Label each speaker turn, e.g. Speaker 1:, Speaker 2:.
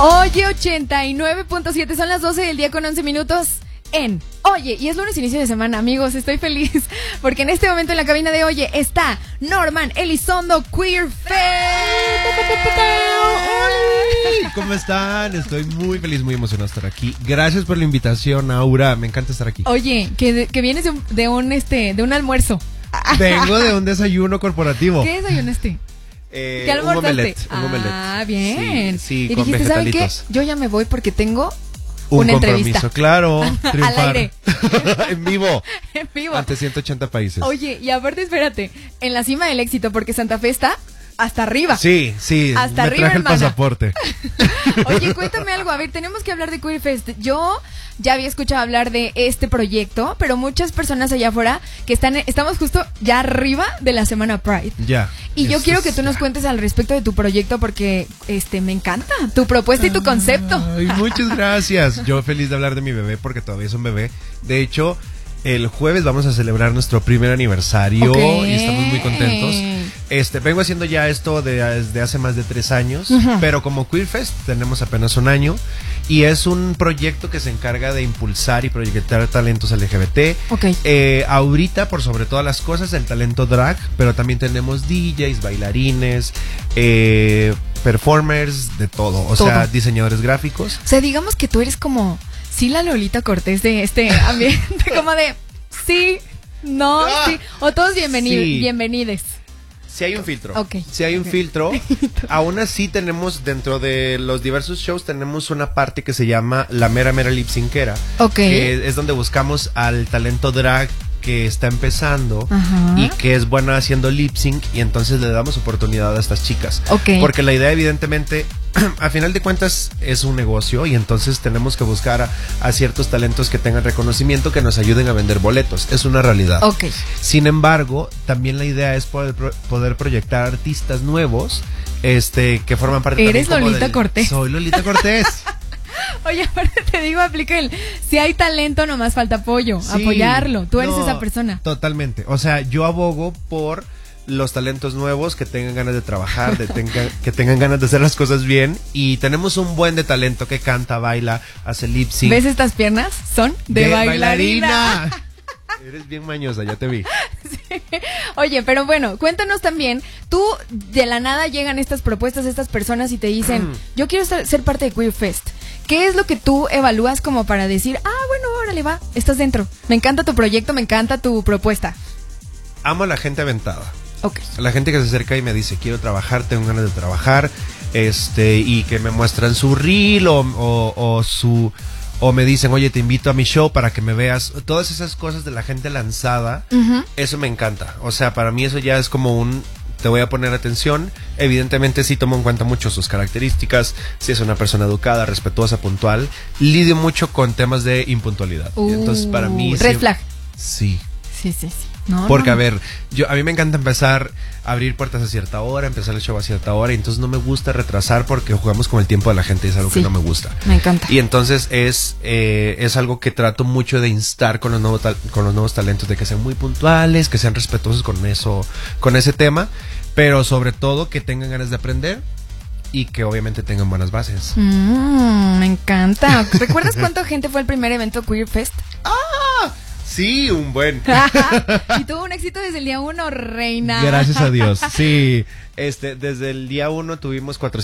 Speaker 1: Oye, 89.7, son las 12 del día con 11 minutos en Oye, y es lunes, inicio de semana, amigos, estoy feliz porque en este momento en la cabina de Oye está Norman Elizondo Queer Fest.
Speaker 2: ¿Cómo están? Estoy muy feliz, muy emocionado de estar aquí. Gracias por la invitación, Aura, me encanta estar aquí.
Speaker 1: Oye, que vienes de un almuerzo.
Speaker 2: Vengo de un desayuno corporativo.
Speaker 1: ¿Qué desayunaste? ¿Qué almorzaste?
Speaker 2: Un omelette.
Speaker 1: Ah, bien.
Speaker 2: Sí,
Speaker 1: y
Speaker 2: con
Speaker 1: dijiste, ¿saben qué?
Speaker 2: vegetalitos.
Speaker 1: Yo ya me voy porque tengo
Speaker 2: Un
Speaker 1: una
Speaker 2: compromiso,
Speaker 1: entrevista.
Speaker 2: claro.
Speaker 1: Al aire.
Speaker 2: En vivo.
Speaker 1: En vivo.
Speaker 2: Ante 180 países.
Speaker 1: Oye, y aparte, espérate, en la cima del éxito, porque Santa Fe está hasta arriba.
Speaker 2: Sí,
Speaker 1: Hasta
Speaker 2: me
Speaker 1: arriba,
Speaker 2: traje
Speaker 1: hermana.
Speaker 2: el pasaporte.
Speaker 1: Oye, cuéntame algo. A ver, tenemos que hablar de Queer Fest. Yo ya había escuchado hablar de este proyecto, pero muchas personas allá afuera que estamos justo ya arriba de la semana Pride.
Speaker 2: Ya.
Speaker 1: Y yo quiero que tú nos cuentes al respecto de tu proyecto porque me encanta tu propuesta y tu concepto.
Speaker 2: Ay, muchas gracias. Yo feliz de hablar de mi bebé porque todavía es un bebé. De hecho, el jueves vamos a celebrar nuestro primer aniversario y estamos muy contentos. Vengo haciendo ya esto desde hace más de 3 años, pero como Queer Fest tenemos apenas 1 año y es un proyecto que se encarga de impulsar y proyectar talentos LGBT. Ahorita, por sobre todas las cosas, el talento drag, pero también tenemos DJs, bailarines, performers, de todo. O sea, diseñadores gráficos.
Speaker 1: O sea, digamos que tú eres como, sí, la Lolita Cortés de este ambiente, como de, sí, no, sí, o todos bienvenides.
Speaker 2: Si hay un filtro.
Speaker 1: Okay.
Speaker 2: Si hay un filtro. Aún así tenemos dentro de los diversos shows tenemos una parte que se llama la mera lip syncera. Que es donde buscamos al talento drag que está empezando y que es buena haciendo lip sync y entonces le damos oportunidad a estas chicas. Porque la idea evidentemente a final de cuentas es un negocio y entonces tenemos que buscar a ciertos talentos que tengan reconocimiento que nos ayuden a vender boletos. Es una realidad. Sin embargo, también la idea es poder proyectar artistas nuevos que forman parte.
Speaker 1: ¿Eres Lolita Cortés?
Speaker 2: Soy Lolita Cortés.
Speaker 1: Oye, aparte te digo, aplica si hay talento, nomás falta apoyo, apoyarlo. Tú eres esa persona.
Speaker 2: Totalmente. O sea, yo abogo por los talentos nuevos que tengan ganas de trabajar, que tengan ganas de hacer las cosas bien. Y tenemos un buen de talento que canta, baila, hace lip sync.
Speaker 1: ¿Ves estas piernas? Son de bailarina.
Speaker 2: Eres bien mañosa, ya te vi.
Speaker 1: Sí. Oye, pero bueno, cuéntanos también, tú de la nada llegan estas propuestas, estas personas y te dicen, yo quiero ser parte de Queer Fest. ¿Qué es lo que tú evalúas como para decir, bueno, órale, va, estás dentro? Me encanta tu proyecto, me encanta tu propuesta.
Speaker 2: Amo a la gente aventada. La gente que se acerca y me dice, quiero trabajar, tengo ganas de trabajar, y que me muestran su reel o me dicen, oye, te invito a mi show para que me veas. Todas esas cosas de la gente lanzada, eso me encanta. O sea, para mí eso ya es como te voy a poner atención. Evidentemente sí tomo en cuenta mucho sus características, si es una persona educada, respetuosa, puntual. Lidio mucho con temas de impuntualidad. Y entonces para mí...
Speaker 1: Red flag.
Speaker 2: Sí.
Speaker 1: Sí.
Speaker 2: Porque a ver, a mí me encanta empezar a abrir puertas a cierta hora, empezar el show a cierta hora, y entonces no me gusta retrasar porque jugamos con el tiempo de la gente y es algo que no me gusta.
Speaker 1: Me encanta.
Speaker 2: Y entonces es algo que trato mucho de instar con los nuevos talentos, de que sean muy puntuales, que sean respetuosos con ese tema, pero sobre todo que tengan ganas de aprender y que obviamente tengan buenas bases.
Speaker 1: Me encanta. ¿Recuerdas cuánta gente fue el primer evento Queer Fest?
Speaker 2: Sí, un buen.
Speaker 1: Y tuvo un éxito desde el día 1, reina.
Speaker 2: Gracias a Dios. Sí, desde el día 1 tuvimos 400